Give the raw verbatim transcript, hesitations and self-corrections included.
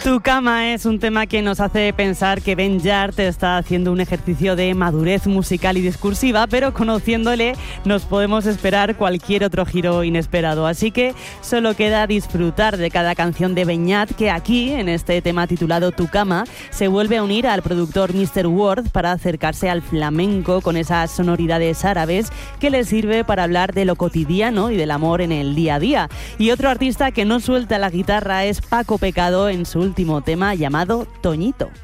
Tu cama es un tema que nos hace pensar que Ben Yard está haciendo un ejercicio de madurez musical y discursiva, pero conociéndole nos podemos esperar cualquier otro giro inesperado. Así que solo queda disfrutar de cada canción de Ben Yard, que aquí, en este tema titulado Tu cama, se vuelve a unir al productor míster Ward para acercarse al flamenco con esas sonoridades árabes que le sirve para hablar de lo cotidiano y del amor en el día a día. Y otro artista que no suelta la guitarra es Paco Pecado en su último tema llamado Toñito.